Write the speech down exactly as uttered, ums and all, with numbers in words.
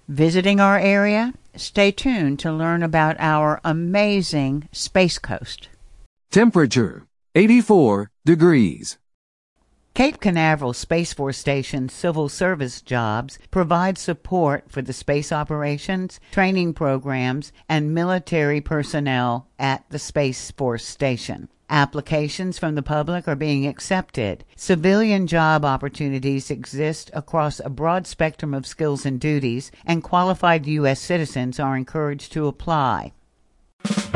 Visiting our area? Stay tuned to learn about our amazing Space Coast. Temperature, eighty-four degrees. Cape Canaveral Space Force Station civil service jobs provide support for the space operations, training programs, and military personnel at the Space Force Station. Applications from the public are being accepted. Civilian job opportunities exist across a broad spectrum of skills and duties, and qualified U S citizens are encouraged to apply.